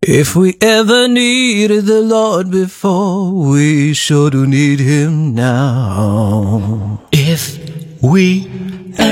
If we ever needed the Lord before, we sure do need him now. If we